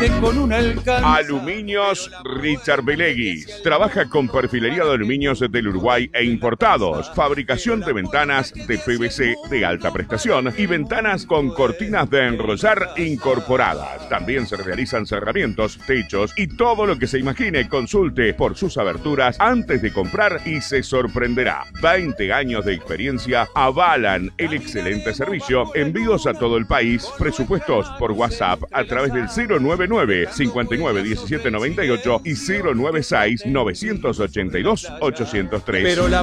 Con un alcance. Aluminios Richard Beleguis. Trabaja con perfilería de aluminios del Uruguay e importados. Fabricación de ventanas de PVC de alta prestación y ventanas con cortinas de enrollar incorporadas. También se realizan cerramientos, techos y todo lo que se imagine. Consulte por sus aberturas antes de comprar y se sorprenderá. 20 años de experiencia avalan el excelente servicio. Envíos a todo el país. Presupuestos por WhatsApp a través del 099 59 17 98 y 096 982 803. Pero la